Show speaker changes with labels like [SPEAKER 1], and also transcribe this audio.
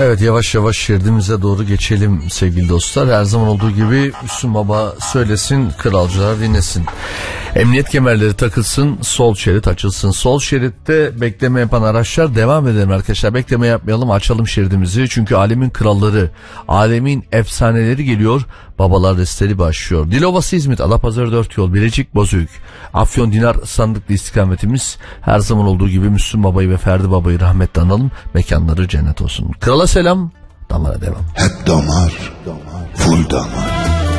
[SPEAKER 1] Evet, yavaş yavaş şeridimize doğru geçelim sevgili dostlar. Her zaman olduğu gibi Müslüm Baba söylesin, kralcılar dinlesin. Emniyet kemerleri takılsın, sol şerit açılsın. Sol şeritte bekleme yapan araçlar devam edelim arkadaşlar. Bekleme yapmayalım, açalım şeridimizi. Çünkü alemin kralları, alemin efsaneleri geliyor. Babalar resteli başlıyor. Dilovası İzmit, Adapazarı 4 yol, Bilecik Bozüyük, Afyon Dinar Sandıklı istikametimiz. Her zaman olduğu gibi Müslüm Baba'yı ve Ferdi Baba'yı rahmetle analım. Mekanları cennet olsun. Krala selam, damara devam.
[SPEAKER 2] Hep damar, full damar.